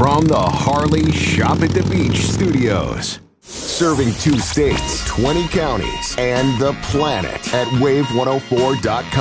from the Harley Shop at the Beach studios. Serving 2 states, 20 counties, and the planet at wave104.com.